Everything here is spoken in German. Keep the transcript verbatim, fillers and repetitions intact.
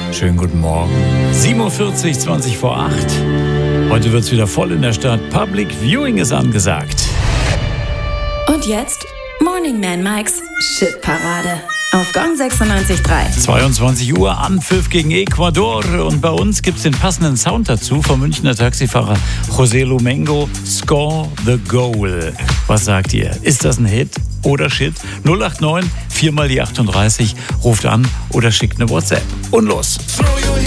Schönen guten Morgen. sieben Uhr vierzig, zwanzig vor acht. Heute wird es wieder voll in der Stadt. Public Viewing ist angesagt. Und jetzt Morning Man Mikes Shit-Parade auf Gong sechsundneunzig Komma drei. zweiundzwanzig Uhr, Anpfiff gegen Ecuador. Und bei uns gibt es den passenden Sound dazu vom Münchner Taxifahrer José Lumengo. Score the Goal. Was sagt ihr? Ist das ein Hit oder Shit? null acht neun, vier mal die achtunddreißig. Ruft an oder schickt eine WhatsApp. Und los.